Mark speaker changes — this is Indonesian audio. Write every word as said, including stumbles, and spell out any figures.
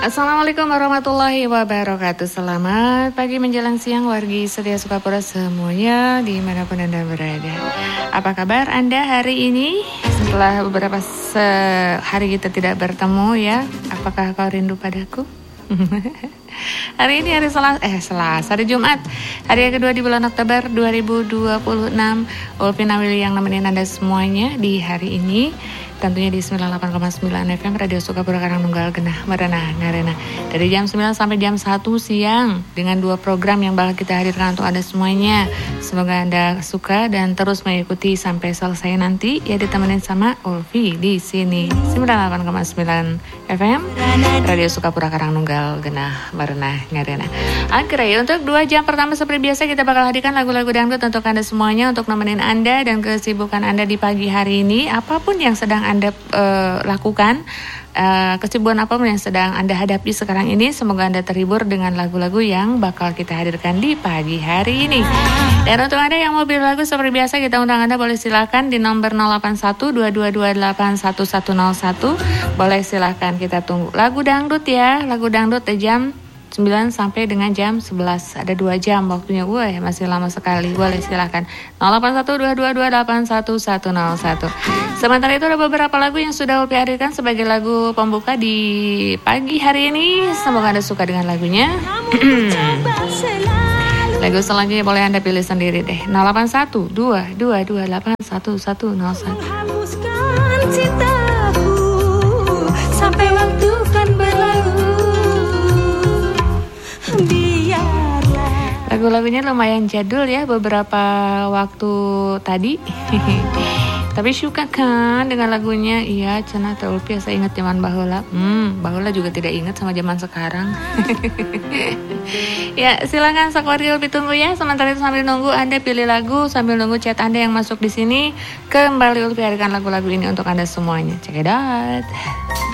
Speaker 1: Assalamualaikum warahmatullahi wabarakatuh. Selamat pagi menjelang siang wargi setia Sukapura semuanya dimanapun Anda berada. Apa kabar Anda hari ini? Setelah beberapa se- hari kita tidak bertemu ya, apakah kau rindu padaku? Hari ini hari Selasa, eh Selasa, hari Jumat, hari yang kedua di bulan Oktober dua ribu dua puluh enam. Ulfi Nawili yang nemenin Anda semuanya di hari ini. Tentunya di sembilan puluh delapan koma sembilan F M Radio Sukapura Karangnunggal Genah Maranah Ngarena. Dari jam sembilan sampai jam satu siang dengan dua program yang bakal kita hadirkan untuk Anda semuanya. Semoga Anda suka dan terus mengikuti sampai selesai nanti. Ya ditemenin sama Ulfi di sini sembilan puluh delapan koma sembilan F M Radio Sukapura Karangnunggal Genah Maranah Ngarena. Akhirnya untuk dua jam pertama seperti biasa kita bakal hadirkan lagu-lagu dangdut untuk Anda semuanya untuk nemenin Anda dan kesibukan Anda di pagi hari ini. Apapun yang sedang Anda uh, lakukan, uh, kesibukan apapun yang sedang Anda hadapi sekarang ini, semoga Anda terhibur dengan lagu-lagu yang bakal kita hadirkan di pagi hari ini. Dan untuk Anda yang mau pilih lagu seperti biasa, kita undang Anda boleh silakan di nomor nol delapan satu dua dua dua delapan satu satu nol satu. Boleh silakan, kita tunggu lagu dangdut ya, lagu dangdut di jam sembilan sampai dengan jam sebelas. Ada dua jam waktunya. Wah, masih lama sekali. Boleh silakan nol delapan satu dua dua dua delapan satu satu nol satu. Sementara itu ada beberapa lagu yang sudah Ulfi hadirkan sebagai lagu pembuka di pagi hari ini. Semoga Anda suka dengan lagunya. Lagu selanjutnya boleh Anda pilih sendiri deh. nol delapan satu dua dua dua delapan satu satu nol satu. Sampai waktu kan berlalu. Lagu-lagunya lumayan jadul ya beberapa waktu tadi. Tapi suka kan dengan lagunya. Iya, cenah teh Ulfi saya ingat zaman baheula. Hmm, baheula juga tidak ingat sama zaman sekarang. Ya, silakan sakwari Ulfi tunggu ya. Sementara itu sambil nunggu Anda pilih lagu, sambil nunggu chat Anda yang masuk di sini, kembali Ulfi hadirkan lagu-lagu ini untuk Anda semuanya. Check it out.